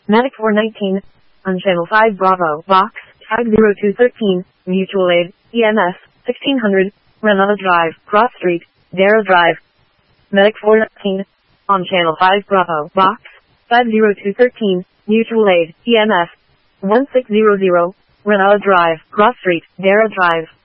Medic 419, on Channel 5 Bravo, Box, Tag 0213, Mutual Aid, EMS, 1600, Renata Drive, Cross Street, Darrow Drive. Medic 419, on Channel 5 Bravo, Box, 50213, Mutual Aid, EMS, 1600, Renata Drive, Cross Street, Darrow Drive.